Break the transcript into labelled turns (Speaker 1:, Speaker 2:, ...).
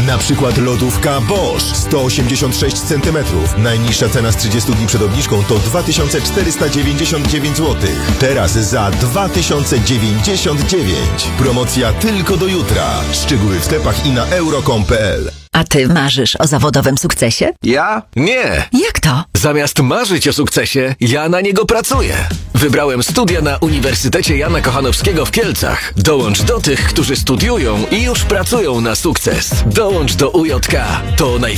Speaker 1: Na przykład lodówka Bosch 186 cm. Najniższa cena z 30 dni przed obniżką to 2499 zł. Teraz za 2099. Promocja tylko do jutra. Szczegóły w sklepach i na euro.com.pl.
Speaker 2: A ty marzysz o zawodowym sukcesie?
Speaker 3: Ja? Nie.
Speaker 2: Jak to?
Speaker 3: Zamiast marzyć o sukcesie, ja na niego pracuję. Wybrałem studia na Uniwersytecie Jana Kochanowskiego w Kielcach. Dołącz do tych, którzy studiują i już pracują na sukces. Dołącz do UJK. To